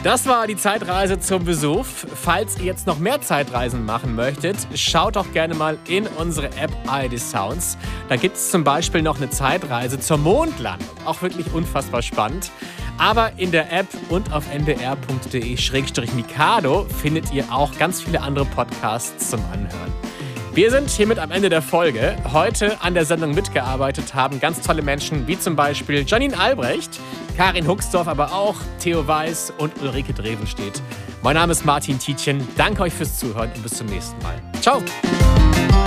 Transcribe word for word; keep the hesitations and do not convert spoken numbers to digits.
Das war die Zeitreise zum Vesuv. Falls ihr jetzt noch mehr Zeitreisen machen möchtet, schaut doch gerne mal in unsere App I D Sounds. Da gibt es zum Beispiel noch eine Zeitreise zur Mondlandung. Auch wirklich unfassbar spannend. Aber in der App und auf n d r punkt d e slash mikado findet ihr auch ganz viele andere Podcasts zum Anhören. Wir sind hiermit am Ende der Folge. Heute an der Sendung mitgearbeitet haben ganz tolle Menschen, wie zum Beispiel Janine Albrecht, Karin Huxdorf, aber auch Theo Weiß und Ulrike Drevenstedt. Mein Name ist Martin Tietjen. Danke euch fürs Zuhören und bis zum nächsten Mal. Ciao!